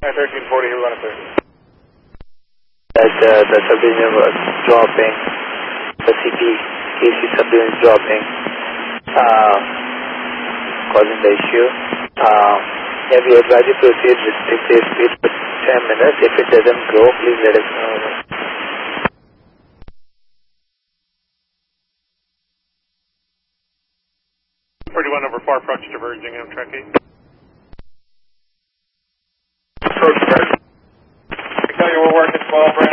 1340, here, run a 30. The subdivision was dropping, the AC subdivision is dropping, causing the issue. Yeah, we advise you to proceed restrict the speed for 10 minutes. If it doesn't go, please let us know. 31 over 4, approach diverging, Amtrak 8. Approach diverging. I tell you we're working 12 right